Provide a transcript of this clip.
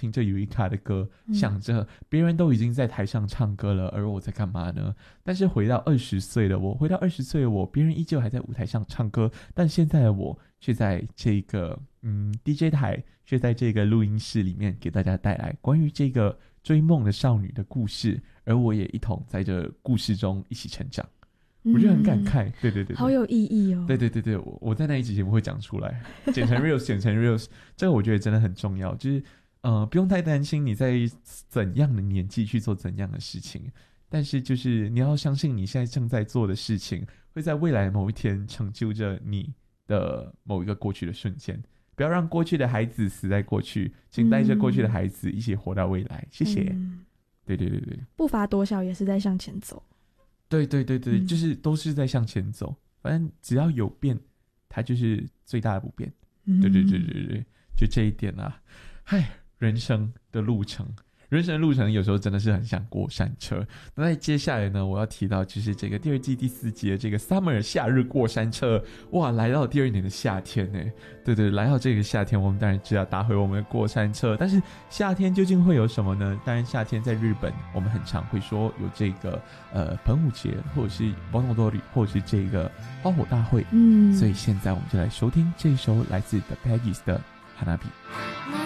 听着尤伊卡的歌，想着别人都已经在台上唱歌了，而我在干嘛呢？但是回到20岁的我，别人依旧还在舞台上唱歌，但现在的我却在这个DJ 台，却在这个录音室里面给大家带来关于这个追梦的少女的故事，而我也一同在这故事中一起成长。我觉得很感慨，对， 好有意义哦。 对，我在那一集节目会讲出来，剪成 reels， 这个我觉得真的很重要，就是不用太担心你在怎样的年纪去做怎样的事情，但是就是你要相信你现在正在做的事情会在未来某一天成就着你的某一个过去的瞬间。不要让过去的孩子死在过去，请带着过去的孩子一起活到未来。谢谢。对， 步伐多小也是在向前走。 对，就是都是在向前走，反正只要有变，它就是最大的不变。对，就这一点啊。人生的路程有时候真的是很像过山车。那在接下来呢，我要提到就是这个第2季第4集的这个 Summer 夏日过山车。哇，来到第2年的夏天呢。对，来到这个夏天，我们当然就要搭回我们的过山车。但是夏天究竟会有什么呢？当然夏天在日本我们很常会说有这个盆舞节，或者是盆踊り，或者是这个花火大会。所以现在我们就来收听这一首来自 The Peggies 的 Hanabi。